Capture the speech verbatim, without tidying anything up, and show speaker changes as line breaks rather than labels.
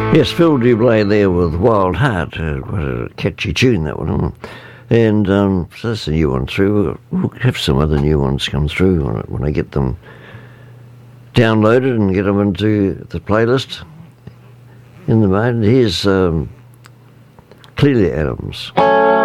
Yes, Phil Dublay there with Wild Heart. Uh, what a catchy tune, that one. And um, so that's a new one through. We'll have some other new ones come through when I, when I get them downloaded and get them into the playlist. In the moment, here's um, Clelia Adams.